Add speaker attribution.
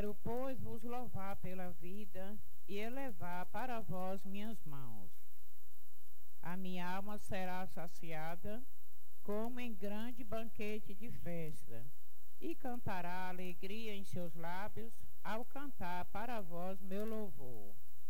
Speaker 1: Quero, pois, vos louvar pela vida e elevar para vós minhas mãos. A minha alma será saciada como em grande banquete de festa, e cantará alegria em seus lábios ao cantar para vós meu louvor.